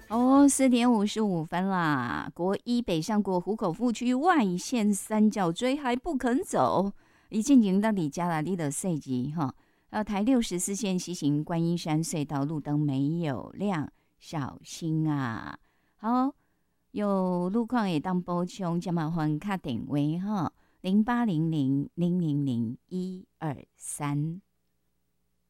哦，4点55分啦！国一北上国湖口副区外线三角锥还不肯走，已进行到底加了你的赛季哈。台64线西行观音山隧道路灯没有亮，小心啊！好，有路况也当补充，加麻烦卡电话哈，0800000123。